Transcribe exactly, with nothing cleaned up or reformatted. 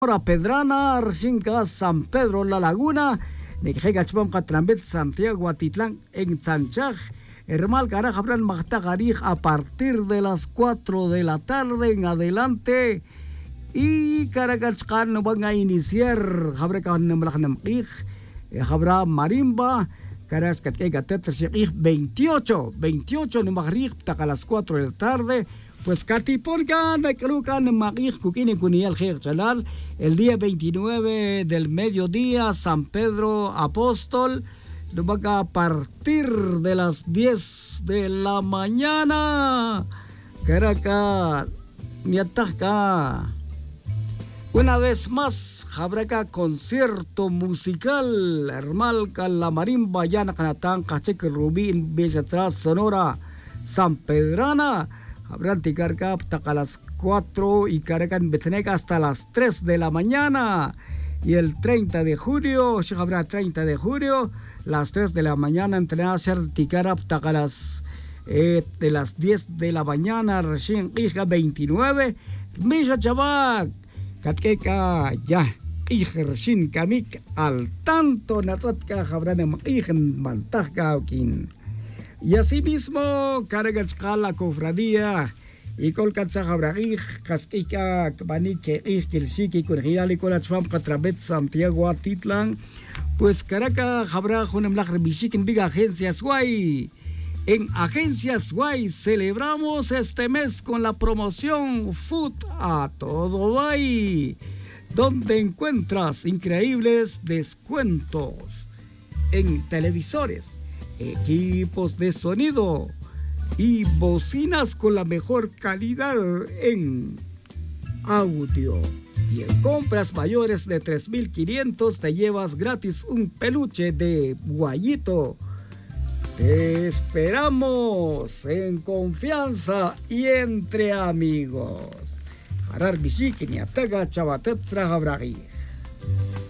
Sonora Pedrana, Arcinca, San Pedro, La Laguna, Nejegachpam Catrambet, Santiago, Atitlán, en Sanchaj, Hermal Carajabran Magtagarij, a partir de las cuatro de la tarde en adelante. Y Caragachkan no van a iniciar, Jabrekan Nemlachnamij, Jabra Marimba, Carascategatet, veintiocho, veintiocho Nemagrij, a las cuatro de la tarde. Pues Catiponcan, Calucan, Magij, Kukini, Kuniel, Chalal, el día veintinueve del mediodía, San Pedro Apóstol, lo van a partir de las diez de la mañana. Caracas, Niataca. Una vez más, habrá concierto musical, Hermalca, la Marimba, Yana, Canatán, Cacheque, Rubín, Bella Sonora, San Pedrana. Habrán ticarca hasta las cuatro y cargan Betneca hasta las tres de la mañana. Y el treinta de julio, habrá treinta de julio, las tres de la mañana, entrenar a hacer ticara hasta las eh, de las diez de la mañana, recién hija veintinueve. Misha Chabac, Katkeca, ya, hija recién kamik, al tanto, Natzatka, habrán hija mantajka, okin. Y así mismo, carga la cofradía y colcanza jabragij, casquica, banique, ilsiki, con girali, con la chwam, catrabet, Santiago, Atitlán, pues Caraca, jabraj, un emlaj, rebishik en Big Agencias Guay. En Agencias Guay celebramos este mes con la promoción Food a todo Guay, donde encuentras increíbles descuentos en televisores, equipos de sonido y bocinas con la mejor calidad en audio. Y en compras mayores de tres mil quinientos te llevas gratis un peluche de guayito. Te esperamos en confianza y entre amigos. Arar Bishik ni Ataga Chavatet Trajabragui.